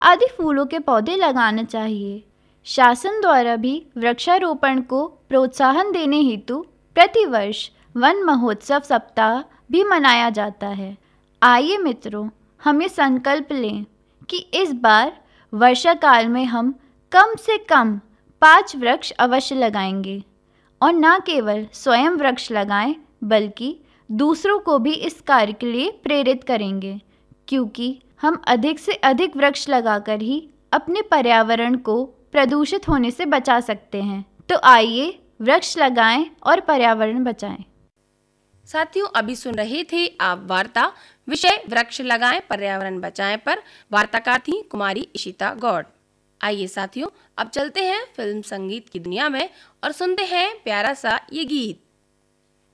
आदि फूलों के पौधे लगाना चाहिए। शासन द्वारा भी वृक्षारोपण को प्रोत्साहन देने हेतु प्रतिवर्ष वन महोत्सव सप्ताह भी मनाया जाता है। आइए मित्रों, हम ये संकल्प लें कि इस बार वर्षा काल में हम कम से कम 5 वृक्ष अवश्य लगाएंगे और न केवल स्वयं वृक्ष लगाएं बल्कि दूसरों को भी इस कार्य के लिए प्रेरित करेंगे, क्योंकि हम अधिक से अधिक वृक्ष लगाकर ही अपने पर्यावरण को प्रदूषित होने से बचा सकते हैं। तो आइए वृक्ष लगाएं और पर्यावरण बचाएं। साथियों, अभी सुन रहे थे आप वार्ता विषय वृक्ष लगाएं पर्यावरण बचाएं पर। वार्ताकार थी कुमारी इशिता गौड़। आइए साथियों, अब चलते हैं फिल्म संगीत की दुनिया में और सुनते हैं प्यारा सा ये गीत।